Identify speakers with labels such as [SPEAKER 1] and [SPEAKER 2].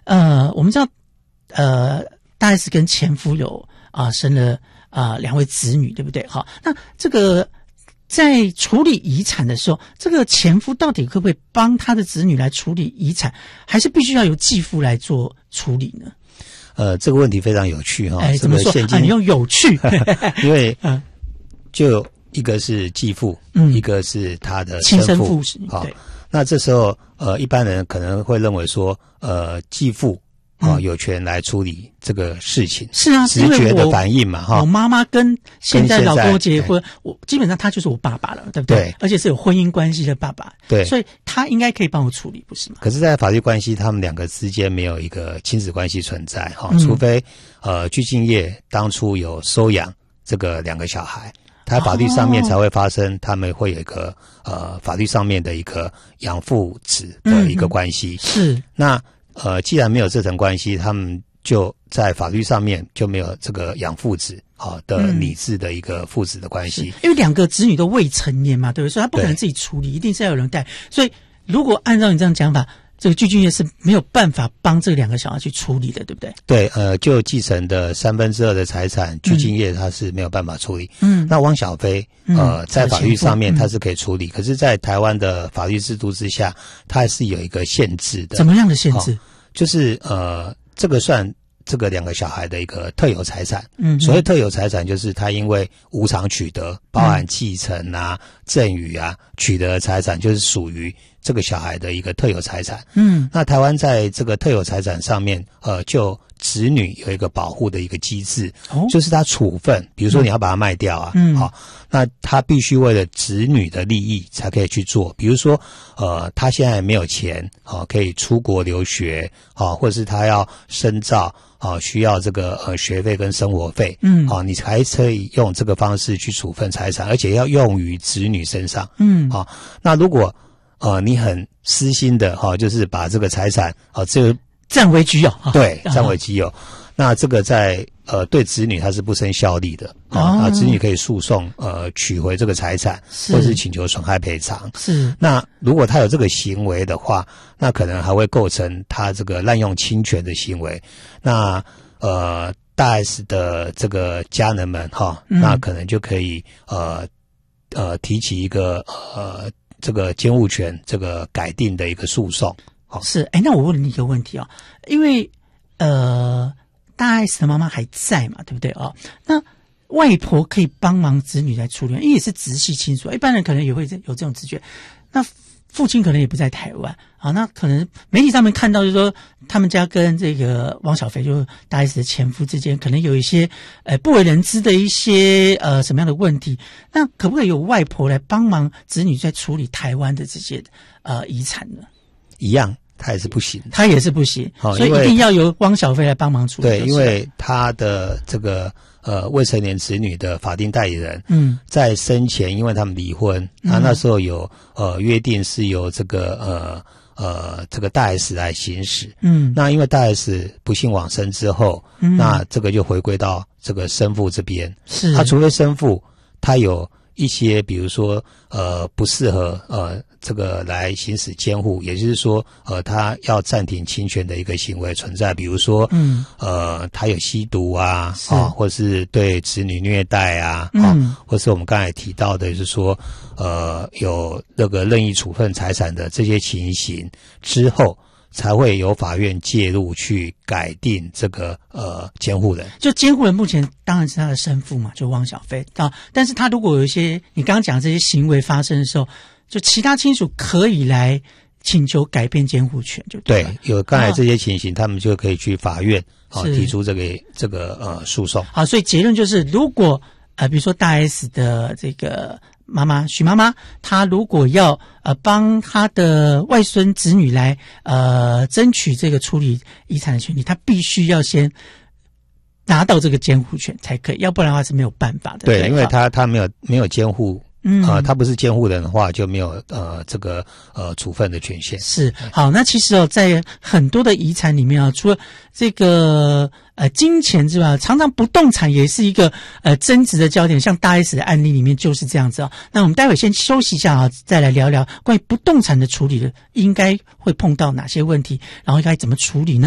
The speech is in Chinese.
[SPEAKER 1] 我们知道大 S 跟前夫有生了2位子女，对不对？好，那这个在处理遗产的时候，这个前夫到底可不可以帮他的子女来处理遗产，还是必须要由继父来做处理呢？
[SPEAKER 2] 这个问题非常有趣哈。
[SPEAKER 1] 怎么说？你用有趣，
[SPEAKER 2] 因为就一个是继父，一个是他的
[SPEAKER 1] 亲生父。
[SPEAKER 2] 好，那这时候一般人可能会认为说，继父有权来处理这个事情。是啊，直觉的反应嘛哈。
[SPEAKER 1] 我妈妈跟现在老公结婚，我基本上他就是我爸爸了，对不对？对，而且是有婚姻关系的爸爸。对，所以他应该可以帮我处理，不是吗？
[SPEAKER 2] 可是，在法律关系，他们两个之间没有一个亲子关系存在哈，除非具敬业当初有收养这个2个小孩。他法律上面才会发生，他们会有一个法律上面的一个养父子的一个关系。是，那既然没有这层关系，他们就在法律上面就没有这个养父子的拟制的一个父子的关系。
[SPEAKER 1] 因为2个子女都未成年嘛，对不对？所以他不可能自己处理，一定是要有人带。所以如果按照你这样讲法，这个具俊晔是没有办法帮这2个小孩去处理的，对不对？
[SPEAKER 2] 对，就继承的2/3的财产，具俊晔他是没有办法处理。那汪小菲，在法律上面他是可以处理，可是，在台湾的法律制度之下，他还是有一个限制的。
[SPEAKER 1] 怎么样的限制？
[SPEAKER 2] 就是这个算这个2个小孩的一个特有财产。所谓特有财产，就是他因为无偿取得，包含继承啊、赠与啊，取得的财产就是属于这个小孩的一个特有财产。那台湾在这个特有财产上面，就子女有一个保护的一个机制，就是他处分，比如说你要把它卖掉啊，那他必须为了子女的利益才可以去做。比如说，他现在没有钱，可以出国留学，或者是他要深造，需要这个学费跟生活费，你才可以用这个方式去处分财产，而且要用于子女身上。那如果你很私心的就是把这个财产这个
[SPEAKER 1] 占为己有，
[SPEAKER 2] 对，占为己有。那这个在对子女它是不生效力的子女可以诉讼取回这个财产，或是请求损害赔偿。是。那如果他有这个行为的话，那可能还会构成他这个滥用侵权的行为。那大 S 的这个家人们那可能就可以提起一个这个监护权这个改定的一个诉讼。
[SPEAKER 1] 是。那我问你一个问题因为大 S 的妈妈还在嘛，对不对那外婆可以帮忙子女来处理，因为也是直系亲属，一般人可能也会有这种直觉。那父亲可能也不在台湾那可能媒体上面看到就是说他们家跟这个汪小菲就是大 S 的前夫之间可能有一些不为人知的一些什么样的问题，那可不可以由外婆来帮忙子女在处理台湾的这些遗产呢？
[SPEAKER 2] 一样，他也是不行，
[SPEAKER 1] 他也是不行，所以一定要由汪小菲来帮忙处理。
[SPEAKER 2] 对，因为他的这个未成年子女的法定代理人，在生前因为他们离婚，那时候有约定是由这个这个大 S 来行使。那因为大 S 不幸往生之后，那这个就回归到这个生父这边。是。他除非生父他有一些比如说不适合这个来行使监护，也就是说他要暂停侵权的一个行为存在，比如说他有吸毒啊或是对子女虐待啊或是我们刚才提到的就是说有那个任意处分财产的这些情形之后，才会由法院介入去改定这个监护人。就
[SPEAKER 1] 监护人目前当然是他的生父嘛，就汪小菲但是他如果有一些你刚刚讲这些行为发生的时候，就其他亲属可以来请求改变监护权，就对了。
[SPEAKER 2] 对，有刚才这些情形，他们就可以去法院提出这个诉讼。
[SPEAKER 1] 好，所以结论就是，如果比如说大 S 的这个妈妈许妈妈，她如果要帮她的外孙子女来争取这个处理遗产的权利，她必须要先拿到这个监护权才可以，要不然的话是没有办法的。
[SPEAKER 2] 对，因为他没有监护。他不是监护人的话，就没有这个处分的权限。是。
[SPEAKER 1] 好，那其实在很多的遗产里面除了这个金钱之外，常常不动产也是一个争执的焦点，像大 S 的案例里面就是这样子那我们待会先休息一下再来聊聊关于不动产的处理的应该会碰到哪些问题，然后该怎么处理呢？